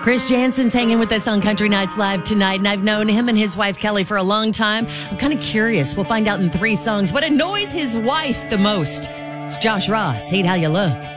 Chris Jansen's hanging with us on Country Nights Live tonight, and I've known him and his wife Kelly for a long time. I'm kind of curious. We'll find out in 3 songs what annoys his wife the most. It's Josh Ross. Hate How You Look.